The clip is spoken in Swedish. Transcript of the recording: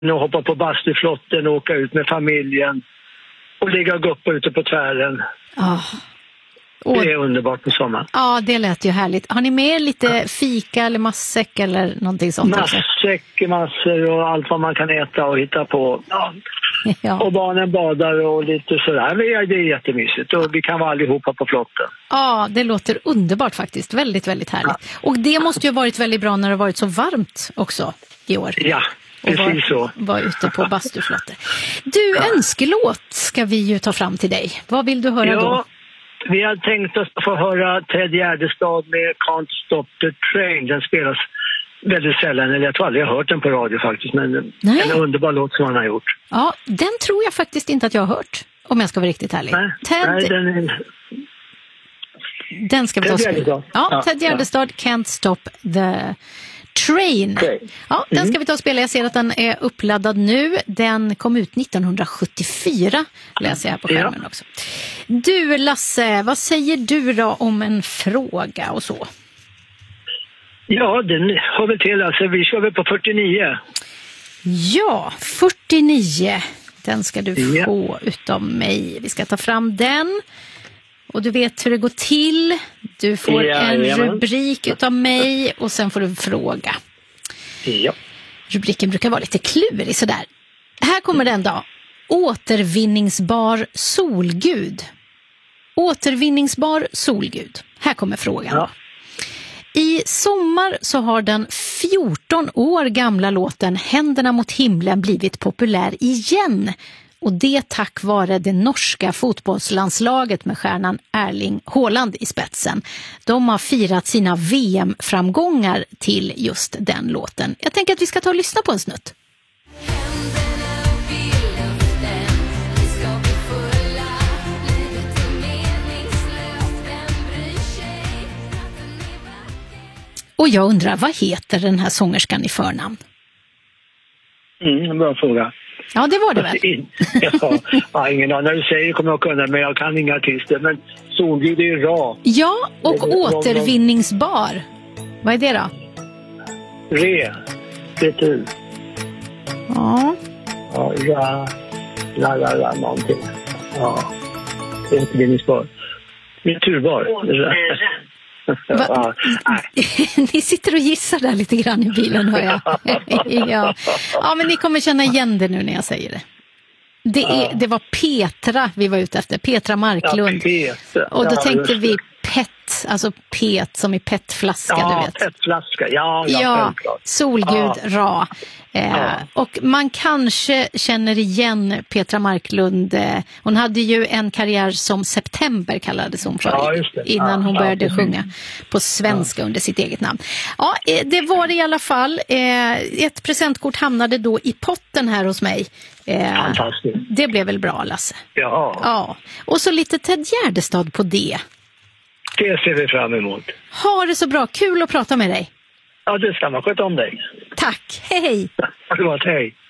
och hoppa på bastuflotten och åka ut med familjen och ligga och guppa ute på tvären. Det är underbart på sommaren. Ja, det lät ju härligt. Har ni med lite fika eller matsäck eller någonting sånt? Matsäck, massor och allt vad man kan äta och hitta på. Ja. Och barnen badar och lite sådär. Det är jättemysigt och vi kan vara allihopa på flotten. Ja, det låter underbart faktiskt. Väldigt, väldigt härligt. Och det måste ju ha varit väldigt bra när det har varit så varmt också i år. Ja, precis så. Var ute på bastuflotten. Du, önskelåt ska vi ju ta fram till dig. Vad vill du höra då? Vi har tänkt oss att få höra Ted Gärdestad med Can't Stop the Train. Den spelas väldigt sällan, eller jag tror aldrig jag har hört den på radio faktiskt, men en underbar låt som han har gjort. Ja, den tror jag faktiskt inte att jag har hört, om jag ska vara riktigt ärlig. Den ska vi ta och spela. Ja, Ted Gärdestad, Can't Stop the Train. Ja, den ska vi ta och spela. Jag ser att den är uppladdad nu. Den kom ut 1974, läser jag här på skärmen också. Du Lasse, vad säger du då om en fråga och så? Ja, den har väl till. Alltså, vi kör väl på 49. Ja, 49. Den ska du få utav mig. Vi ska ta fram den. Och du vet hur det går till. Du får en rubrik utav mig och sen får du en fråga. Ja. Rubriken brukar vara lite klurig sådär. Här kommer den då. Återvinningsbar solgud. Återvinningsbar solgud. Här kommer frågan. Ja. I sommar så har den 14 år gamla låten Händerna mot himlen blivit populär igen. Och det tack vare det norska fotbollslandslaget med stjärnan Erling Haaland i spetsen. De har firat sina VM-framgångar till just den låten. Jag tänker att vi ska ta och lyssna på en snutt. Och jag undrar, vad heter den här sångerskan i förnamn? Bra fråga. Ja, det var det väl. Ingen aning. När du säger kommer jag kunna, men jag kan inga artister. Men solgud är ju ra. Ja, och återvinningsbar. Vad är det då? Retur. Ja. Ja, någonting. Ja, återvinningsbar. Returbar. Ni sitter och gissar där lite grann i bilen, hör jag. Ja, men ni kommer känna igen det nu när jag säger det. Det var Petra vi var ute efter, Petra Marklund. Och då tänkte vi PET, alltså PET som i PET-flaska, du vet. PET-flaska, ja, solgud, ra. Och man kanske känner igen Petra Marklund. Hon hade ju en karriär som September kallades hon för, innan hon började sjunga på svenska under sitt eget namn. Ja, det var det i alla fall. Ett presentkort hamnade då i potten här hos mig. Fantastiskt. Det blev väl bra, Lasse? Ja. Och så lite Ted Gärdestad på det. Det ser vi fram emot. Ha det så bra, kul att prata med dig. Ja, det ska man sköta om dig. Tack, hej. Hej.